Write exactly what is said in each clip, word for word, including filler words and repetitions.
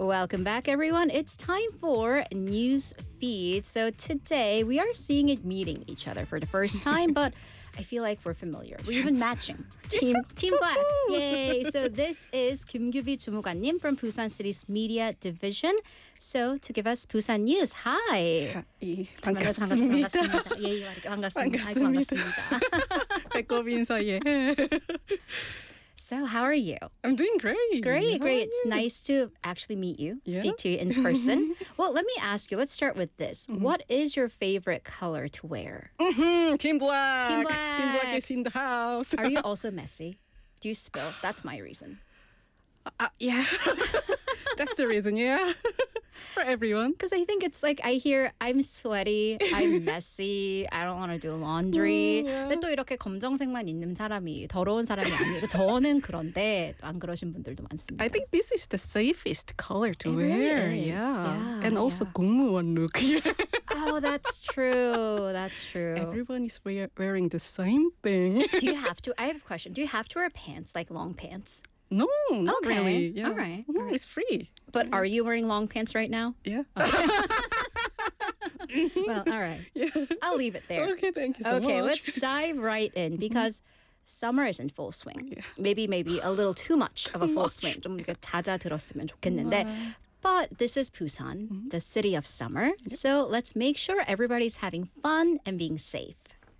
Welcome back, everyone. It's time for News Feed. So today we are seeing it meeting each other for the first time, but I feel like we're familiar. We're even matching. Team Team Black. Yay. So this is Kim Gyu-bi 주무관님 from Busan City's Media Division. So to give us Busan news, hi. 예, 반갑습니다. 반갑습니다. 반갑습니다. 예, 반갑습니다. 아이고, 반갑습니다. 배꼽 인사예. So how are you? I'm doing great. Great, How great. are It's you? nice to actually meet you, Yeah. speak to you in person. Well, let me ask you, let's start with this. Mm-hmm. What is your favorite color to wear? Mhm, Team Black. Team Black. Team Black is in the house. Are you also messy? Do you spill? That's my reason. Uh, yeah. That's the reason, yeah. For everyone. Because I think it's like I hear I'm sweaty, I'm messy, I don't want to do laundry. Mm, yeah. 근데 또 이렇게 검정색만 있는 사람이 더러운 사람이 아니고 저는 그런데 안 그러신 분들도 많습니다. I think this is the safest color to It wear. really is. Yeah. Yeah, And also yeah. 공무원 look. Oh, that's true. That's true. Everyone is wear- wearing the same thing. Do you have to? I have a question. Do you have to wear pants, like long pants? No, not Okay. really. Yeah. All right, Mhm, all right. It's free. But are you wearing long pants right now? Yeah. Well, all right. Yeah. I'll leave it there. Okay, thank you so Okay, much. let's dive right in because summer is in full swing. Yeah. Maybe, maybe a little too much of a Too full much. swing. 좀 이렇게 잦아들었으면 좋겠는데. But this is Busan, the city of summer. So let's make sure everybody's having fun and being safe.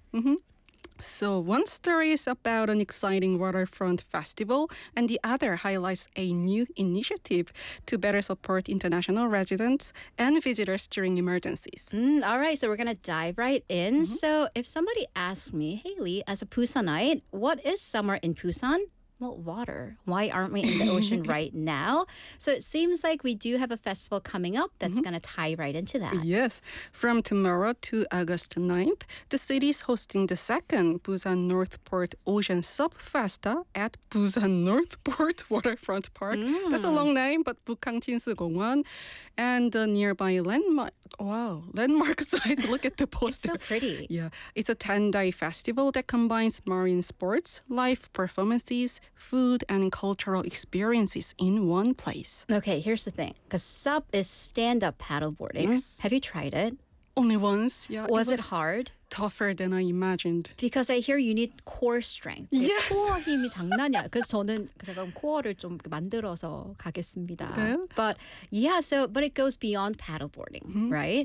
So one story is about an exciting waterfront festival, and the other highlights a new initiative to better support international residents and visitors during emergencies. Mm, all right, so we're gonna dive right in. So if somebody asks me, Haley, as a Busanite, what is summer in Busan? Well, water. Why aren't we in the ocean right now? So it seems like we do have a festival coming up that's gonna tie right into that. Yes, from tomorrow to August ninth, the city is hosting the second Busan Northport Ocean Sub Festa at Busan Northport Waterfront Park. That's a long name, but 북항친수공원 and the nearby landmark. Wow, landmark site. Look at the It's poster. so pretty. Yeah, it's a ten-day festival that combines marine sports, live performances, food, and cultural experiences in one place. Okay, here's the thing. Because SUP is stand-up paddleboarding. Yes. Have you tried it? Only once, yeah. Was it hard? Tougher than I imagined. Because I hear you need core strength. Yes. 코어 힘이 장난이 아니야. 그래서 저는 잠깐 코어를 좀 만들어서 가겠습니다. 네. But yeah, so but it goes beyond paddleboarding, right?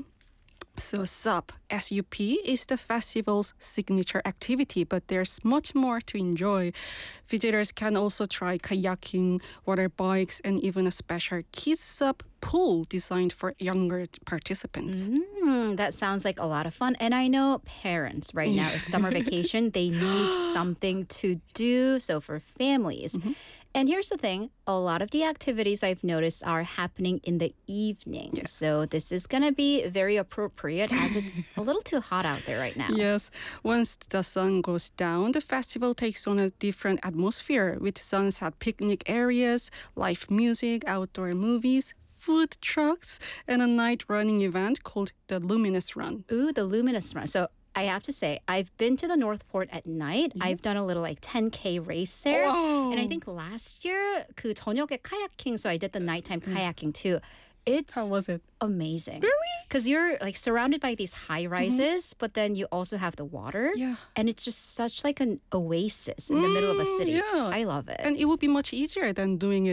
So SUP, S U P, is the festival's signature activity, but there's much more to enjoy. Visitors can also try kayaking, water bikes, and even a special kids SUP pool designed for younger participants. Mm, that sounds like a lot of fun. And I know parents right now, it's summer vacation, they need something to do. So for families. And here's the thing, a lot of the activities I've noticed are happening in the evening. Yes. So this is going to be very appropriate as it's a little too hot out there right now. Yes, once the sun goes down, the festival takes on a different atmosphere with sunset picnic areas, live music, outdoor movies, food trucks, and a night running event called the Luminous Run. Ooh, the luminous run. So I have to say, I've been to the Northport at night. I've done a little like ten K race there. Wow. And I think last year, 그 저녁에 kayaking, so I did the nighttime kayaking too. It's How was it? amazing. Really? Because you're like surrounded by these high rises, but then you also have the water. Yeah. And it's just such like an oasis in the middle of a Mm, city. yeah. I love it. And it would be much easier than doing it